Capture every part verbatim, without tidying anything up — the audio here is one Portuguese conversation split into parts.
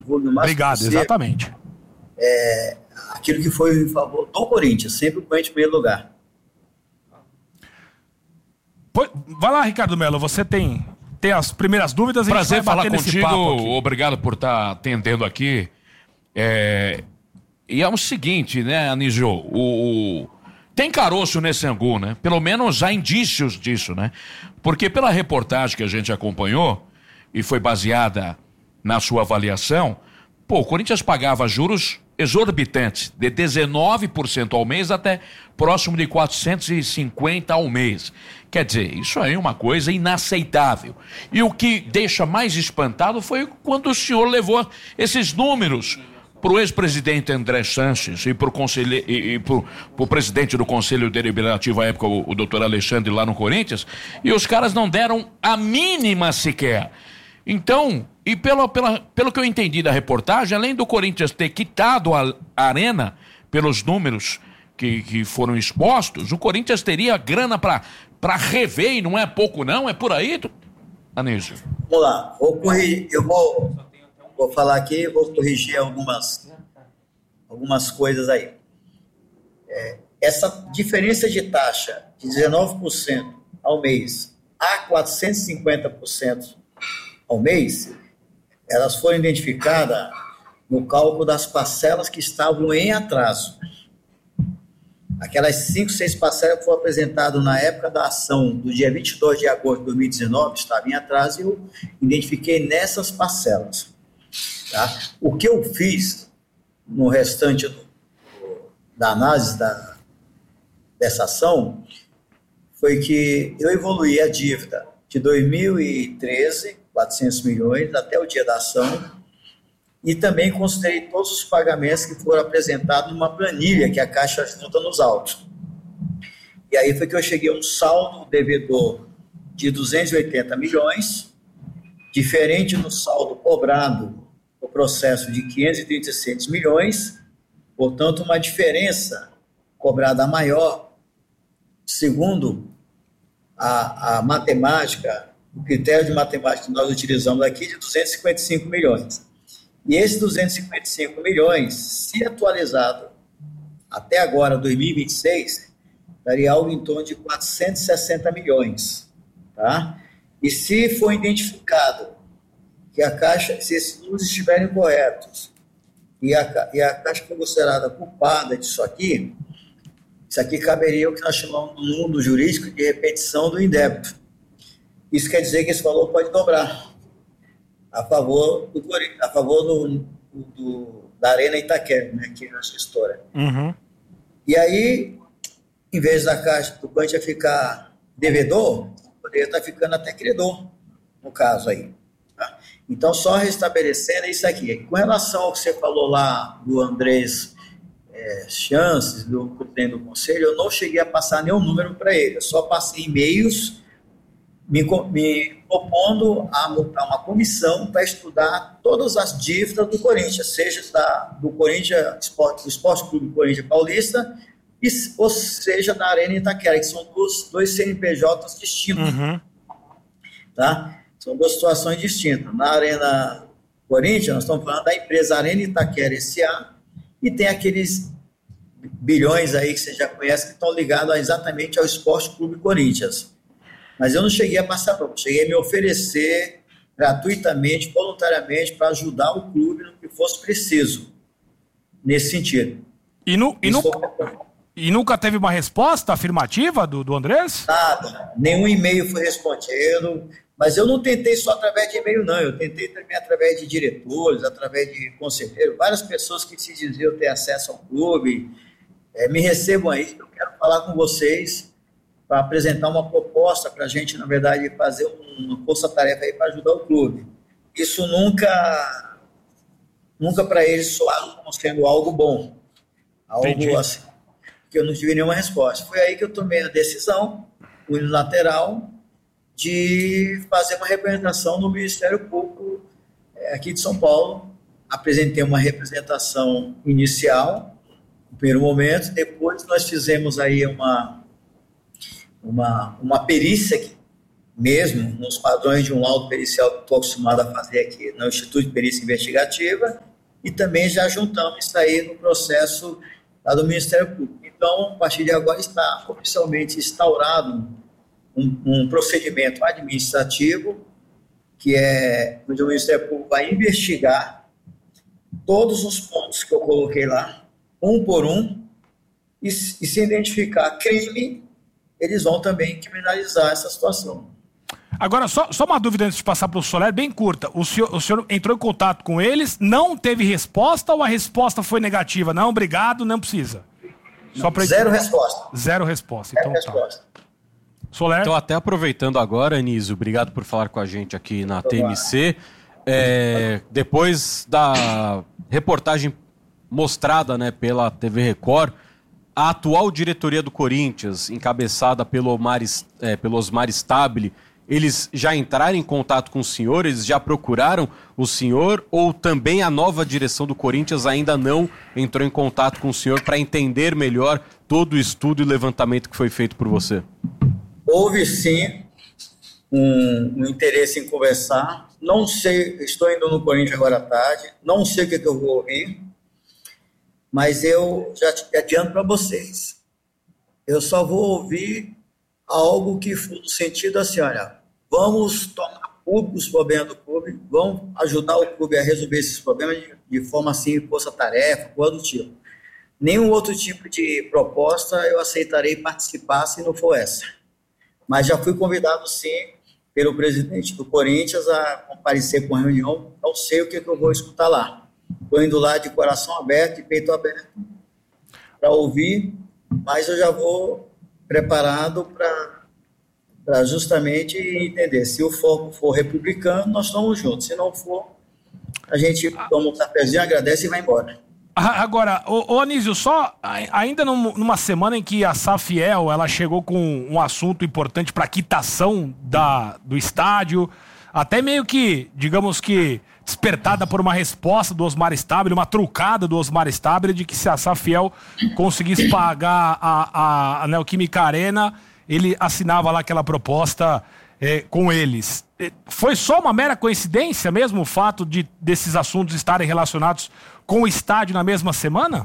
Obrigado, possível, exatamente. É, aquilo que foi em favor do Corinthians, sempre o Corinthians em primeiro lugar. Vai lá, Ricardo Melo, você tem, tem as primeiras dúvidas. Prazer falar contigo, obrigado por estar tá atendendo aqui. É, e é o seguinte, né, Anísio, o, o, tem caroço nesse angu, né? Pelo menos há indícios disso, né? Porque pela reportagem que a gente acompanhou, e foi baseada na sua avaliação, pô, o Corinthians pagava juros exorbitantes, de dezenove por cento ao mês até próximo de quatrocentos e cinquenta ao mês. Quer dizer, isso aí é uma coisa inaceitável. E o que deixa mais espantado foi quando o senhor levou esses números para o ex-presidente André Sanches e para o presidente do Conselho Deliberativo à época, o, o doutor Alexandre, lá no Corinthians, e os caras não deram a mínima sequer. Então, e pelo, pela, pelo que eu entendi da reportagem, além do Corinthians ter quitado a, a arena pelos números que, que foram expostos, o Corinthians teria grana para para rever, e não é pouco não, é por aí, Anísio? Vamos lá, vou corrigir, eu vou, vou falar aqui, vou corrigir algumas, algumas coisas aí. É, essa diferença de taxa de dezenove por cento ao mês a quatrocentos e cinquenta por cento ao mês, elas foram identificadas no cálculo das parcelas que estavam em atraso. Aquelas cinco, seis parcelas que foram apresentadas na época da ação do dia vinte e dois de agosto de dois mil e dezenove, estavam em atraso e eu identifiquei nessas parcelas. Tá? O que eu fiz no restante do, da análise da, dessa ação foi que eu evoluí a dívida de dois mil e treze, quatrocentos milhões, até o dia da ação, e também considerei todos os pagamentos que foram apresentados numa planilha que a Caixa junta nos autos. E aí foi que eu cheguei a um saldo devedor de duzentos e oitenta milhões, diferente do saldo cobrado no processo de quinhentos e trinta e seis milhões, portanto, uma diferença cobrada maior, segundo a, a matemática, o critério de matemática que nós utilizamos aqui, de duzentos e cinquenta e cinco milhões. E esses duzentos e cinquenta e cinco milhões, se atualizado até agora, dois mil e vinte e seis, daria algo em torno de quatrocentos e sessenta milhões. Tá? E se for identificado que a Caixa, se esses números estiverem corretos, e a, e a Caixa for considerada culpada disso aqui, isso aqui caberia o que nós chamamos no mundo jurídico de repetição do indébito. Isso quer dizer que esse valor pode dobrar a favor do, a favor do, do, da Arena Itaquera, né, que é a nossa história. Uhum. E aí, em vez da Caixa do Corinthians ficar devedor, poderia estar ficando até credor, no caso aí. Tá? Então, só restabelecendo isso aqui. Com relação ao que você falou lá do Andrés é, Chances, do presidente do Conselho, eu não cheguei a passar nenhum número para ele, eu só passei e-mails me, me propondo a montar uma comissão para estudar todas as dívidas do Corinthians, seja da, do Corinthians Esporte, do Esporte Clube Corinthians Paulista, e, ou seja da Arena Itaquera, que são dois, dois C N P Js distintos. Uhum. Tá? São duas situações distintas. Na Arena Corinthians, nós estamos falando da empresa Arena Itaquera S A, e tem aqueles bilhões aí que você já conhece que estão ligados exatamente ao Esporte Clube Corinthians. Mas eu não cheguei a passar não, cheguei a me oferecer gratuitamente, voluntariamente, para ajudar o clube no que fosse preciso, nesse sentido. E, no, e, no, e nunca teve uma resposta afirmativa do, do Andrés? Nada, nenhum e-mail foi respondido, mas eu não tentei só através de e-mail não, eu tentei também através de diretores, através de conselheiros, várias pessoas que se diziam ter acesso ao clube, é, me recebam aí, eu quero falar com vocês, para apresentar uma proposta para a gente, na verdade, fazer uma força-tarefa aí para ajudar o clube. Isso nunca, nunca para eles soaram como sendo algo bom, algo Entendi. assim, que eu não tive nenhuma resposta. Foi aí que eu tomei a decisão, unilateral, de fazer uma representação no Ministério Público é, aqui de São Paulo. Apresentei uma representação inicial, no primeiro momento, depois nós fizemos aí uma Uma, uma perícia, mesmo nos padrões de um laudo pericial que estou acostumado a fazer aqui no Instituto de Perícia Investigativa, e também já juntamos isso aí no processo lá do Ministério Público. Então, a partir de agora está oficialmente instaurado um, um procedimento administrativo, que é onde o Ministério Público vai investigar todos os pontos que eu coloquei lá, um por um, e, e se identificar crime, eles vão também criminalizar essa situação. Agora, só, só uma dúvida antes de passar para o Soler, bem curta. O senhor, o senhor entrou em contato com eles, não teve resposta ou a resposta foi negativa? Não, obrigado, não precisa. Só Não, pra... Zero resposta. Zero resposta. Zero Então, resposta. Tá. Soler? Então, até aproveitando agora, Anísio, obrigado por falar com a gente aqui na T M C. É, depois da reportagem mostrada, né, pela T V Record, a atual diretoria do Corinthians, encabeçada pelo Omar, é, pelo Osmar Stabile, eles já entraram em contato com o senhor? Eles já procuraram o senhor? Ou também a nova direção do Corinthians ainda não entrou em contato com o senhor para entender melhor todo o estudo e levantamento que foi feito por você? Houve sim um, um interesse em conversar. Não sei, estou indo no Corinthians agora à tarde, não sei o que, que eu vou ouvir, mas eu já te adianto para vocês. Eu só vou ouvir algo que for no sentido assim, olha, vamos tornar público os problemas do clube, vamos ajudar o clube a resolver esses problemas de, de forma assim, força-tarefa, coisa do tipo. Nenhum outro tipo de proposta eu aceitarei participar se não for essa. Mas já fui convidado, sim, pelo presidente do Corinthians a comparecer com a reunião. Não sei o que, que eu vou escutar lá. Estou indo lá de coração aberto e peito aberto para ouvir, mas eu já vou preparado para justamente entender. Se o foco for republicano, nós estamos juntos. Se não for, a gente toma um cafezinho, agradece e vai embora. Agora, ô, ô Anísio, só ainda numa semana em que a Safiel ela chegou com um assunto importante para quitação da, do estádio, até meio que, digamos que, despertada por uma resposta do Osmar Stabile, uma trucada do Osmar Stabile de que se a Safiel conseguisse pagar a, a, a Neoquímica Arena, ele assinava lá aquela proposta é, com eles. Foi só uma mera coincidência mesmo o fato de desses assuntos estarem relacionados com o estádio na mesma semana?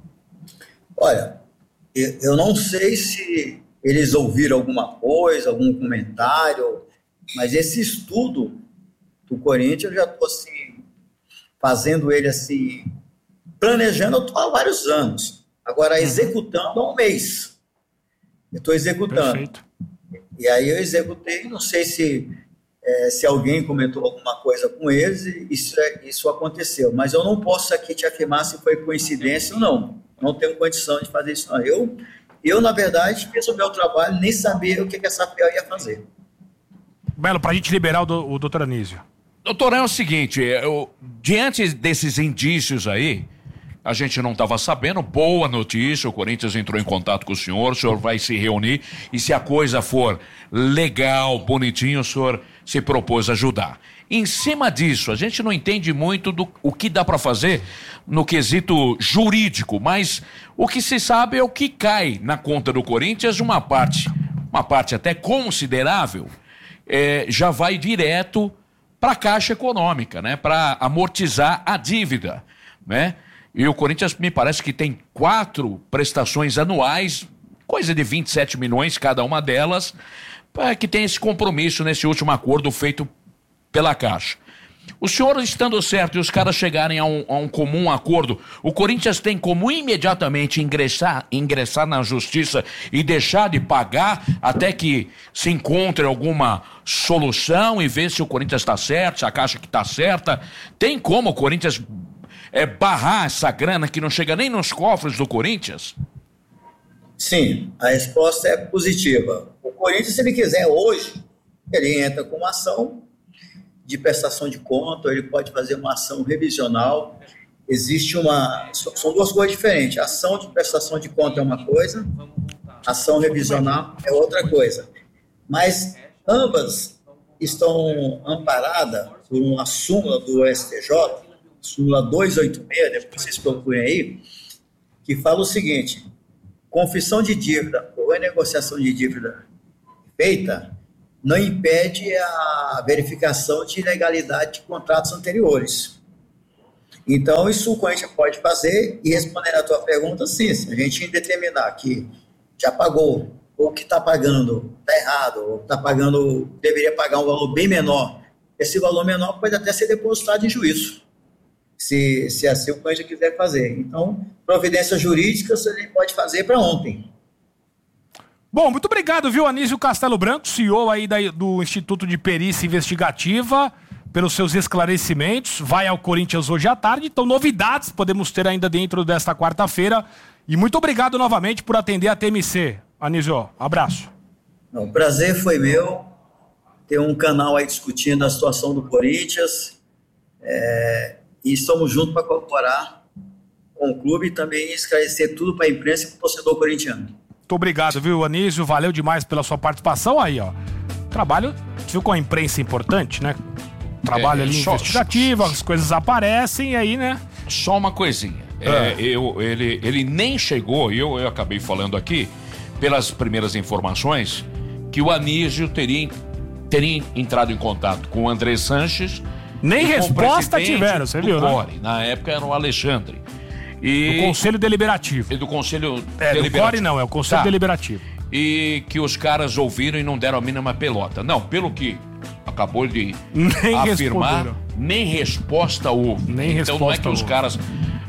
Olha, eu não sei se eles ouviram alguma coisa, algum comentário, mas esse estudo do Corinthians, eu já estou assim, fazendo ele assim, planejando há vários anos. Agora, executando há um mês. Eu estou executando. Perfeito. E aí eu executei, não sei se, é, se alguém comentou alguma coisa com eles, e isso, é, isso aconteceu. Mas eu não posso aqui te afirmar se foi coincidência ou não. Não tenho condição de fazer isso, não. Eu, eu na verdade, fiz o meu trabalho, nem sabia o que, que essa P A ia fazer. Belo, para a gente liberar o, do, o doutor Anísio. Doutor, é o seguinte, eu, diante desses indícios aí, a gente não estava sabendo, boa notícia, o Corinthians entrou em contato com o senhor, o senhor vai se reunir e se a coisa for legal, bonitinho, o senhor se propôs ajudar. Em cima disso, a gente não entende muito do o que dá para fazer no quesito jurídico, mas o que se sabe é o que cai na conta do Corinthians, uma parte, uma parte até considerável, é, já vai direto para a Caixa Econômica, né? Para amortizar a dívida, né? E o Corinthians me parece que tem quatro prestações anuais, coisa de vinte e sete milhões cada uma delas, que tem esse compromisso nesse último acordo feito pela Caixa. O senhor estando certo e os caras chegarem a um, a um comum acordo, o Corinthians tem como imediatamente ingressar, ingressar na justiça e deixar de pagar até que se encontre alguma solução e ver se o Corinthians está certo, se a Caixa que está certa. Tem como o Corinthians é, barrar essa grana que não chega nem nos cofres do Corinthians? Sim, a resposta é positiva. O Corinthians, se ele quiser hoje, ele entra com uma ação de prestação de conta, ele pode fazer uma ação revisional. Existe uma... São duas coisas diferentes. A ação de prestação de conta é uma coisa, a ação revisional é outra coisa. Mas ambas estão amparadas por uma súmula do S T J, súmula duzentos e oitenta e seis, depois vocês procurem aí, que fala o seguinte: confissão de dívida ou renegociação de dívida feita não impede a verificação de legalidade de contratos anteriores. Então, isso o Corinthians pode fazer, e respondendo a tua pergunta, sim, se a gente determinar que já pagou, ou que está pagando está errado, ou está pagando, deveria pagar um valor bem menor, esse valor menor pode até ser depositado em juízo, se, se assim o Corinthians quiser fazer. Então, providência jurídica você pode fazer para ontem. Bom, muito obrigado, viu, Anísio Castelo Branco, C E O aí da, do Instituto de Perícia Investigativa, pelos seus esclarecimentos. Vai ao Corinthians hoje à tarde, então novidades podemos ter ainda dentro desta quarta-feira. E muito obrigado novamente por atender a T M C. Anísio, abraço. O prazer foi meu ter um canal aí discutindo a situação do Corinthians, é, e estamos juntos para colaborar com o clube e também esclarecer tudo para a imprensa e para o torcedor corintiano. Muito obrigado, viu, Anísio? Valeu demais pela sua participação aí, ó. Trabalho, viu, com a imprensa é importante, né? Trabalho é, ali só, investigativo, só, as coisas aparecem e aí, né? Só uma coisinha. É. É, eu, ele, ele nem chegou, e eu, eu acabei falando aqui, pelas primeiras informações, que o Anísio teria, teria entrado em contato com o André Sanches. Nem resposta tiveram, você viu, Core, né? Na época era o Alexandre. E... Do Conselho Deliberativo. E do Conselho é, Deliberativo. Do Core não, é o Conselho tá. Deliberativo. E que os caras ouviram e não deram a mínima pelota. Não, pelo que acabou de nem afirmar, nem resposta houve. Nem então resposta não é que houve. os caras...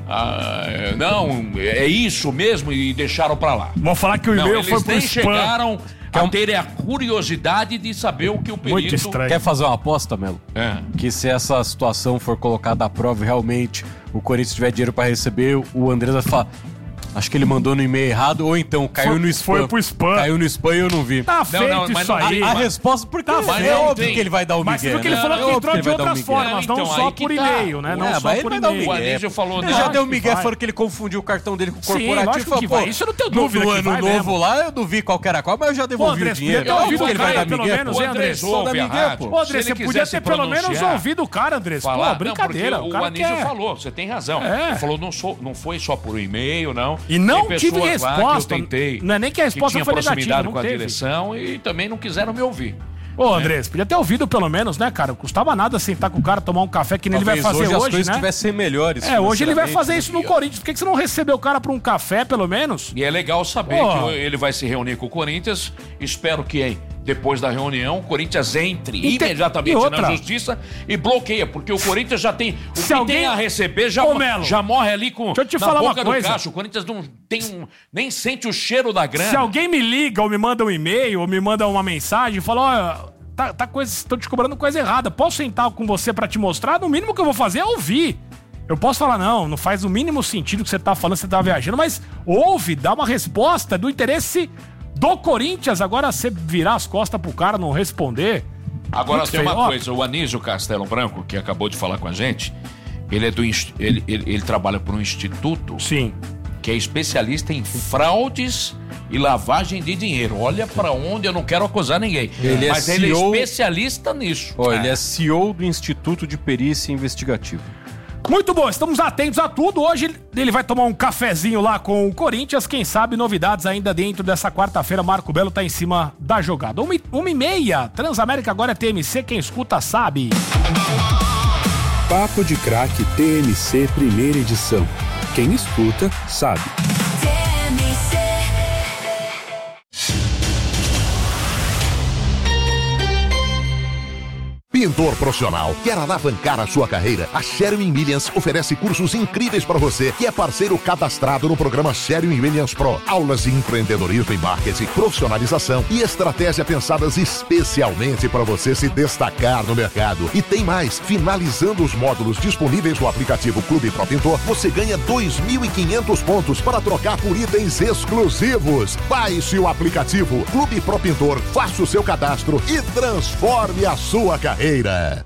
Ah, não, é isso mesmo e deixaram pra lá. Vamos falar que o e-mail foi pro spam. Eles nem chegaram é um... a ter a curiosidade de saber o que o perito... Muito estranho. Quer fazer uma aposta, Melo? É. Que se essa situação for colocada à prova e realmente o Corinthians tiver dinheiro pra receber, o Andrés vai falar... Acho que ele mandou no e-mail errado, ou então caiu foi, no spam. Foi pro spam. Caiu no spam e eu não vi. Tá feito não, não, mas isso não, aí. A, a resposta, porque tá é óbvio que ele vai dar o Mas Miguel. porque ele né? falou que é entrou que de outras formas, então, não só por e-mail, tá. né? Não é, só por e-mail. O Anísio falou... Ele já deu o Miguel, falou que ele confundiu o cartão dele com o corporativo. Sim, falou, que vai. Isso eu não tenho dúvida no que ano vai novo mesmo. lá, eu não vi qual era qual, mas eu já devolvi Pô, o dinheiro. Podia ter ouvido o ele vai cara, dar pelo Miguel, menos, pô. hein, André? Só da Miguel, pô. Pô, André, você podia ter pelo menos ouvido o cara, André. Pô, brincadeira. O Anísio falou, você tem razão. Ele falou, não foi só por e-mail, não. E não tive resposta. Eu tentei. Não é nem que a resposta que foi tinha negativa, proximidade com a teve. direção e também não quiseram me ouvir. Ô, Andrés, podia ter ouvido pelo menos, né, cara? Custava nada sentar com o cara, tomar um café que nem ele vai fazer hoje, hoje, as né? coisas tivessem melhores. É, hoje ele vai fazer isso no Corinthians. Por que você não recebeu o cara pra um café, pelo menos? E é legal saber Pô. que ele vai se reunir com o Corinthians. Espero que depois da reunião o Corinthians entre e imediatamente te... e na justiça e bloqueia, porque o Corinthians já tem o se que alguém... tem a receber, já, Ô, Melo, já morre ali com deixa eu te na falar boca uma do coisa. caixa. O Corinthians não tem um, nem sente o cheiro da grana. Se alguém me liga ou me manda um e-mail ou me manda uma mensagem e fala, ó, tá, tá coisa, tô te cobrando coisa errada, posso sentar com você pra te mostrar? No mínimo que eu vou fazer é ouvir. Eu posso falar, não, não faz o mínimo sentido que você tá falando, você tá viajando, mas ouve, dá uma resposta do interesse do Corinthians. Agora você virar as costas pro cara não responder. Agora muito tem feio. uma Ó, coisa, o Anísio Castelo Branco, que acabou de falar com a gente, ele é do ele, ele, ele trabalha por um instituto sim. que é especialista em fraudes e lavagem de dinheiro. Olha pra onde, eu não quero acusar ninguém. Ele mas é ele C E O... é especialista nisso. Oh, ele é C E O do Instituto de Perícia Investigativa. Muito bom, estamos atentos a tudo. Hoje ele vai tomar um cafezinho lá com o Corinthians. Quem sabe novidades ainda dentro dessa quarta-feira. Marco Belo tá em cima da jogada. Uma, uma e meia. Transamérica agora é T M C. Quem escuta sabe. Papo de Craque T M C primeira edição. Quem escuta sabe. Pintor profissional, quer alavancar a sua carreira? A Sherwin Williams oferece cursos incríveis para você, que é parceiro cadastrado no programa Sherwin Williams Pro. Aulas de empreendedorismo e marketing, profissionalização e estratégia pensadas especialmente para você se destacar no mercado. E tem mais, finalizando os módulos disponíveis no aplicativo Clube Pro Pintor, você ganha dois mil e quinhentos pontos para trocar por itens exclusivos. Baixe o aplicativo Clube Pro Pintor, faça o seu cadastro e transforme a sua carreira.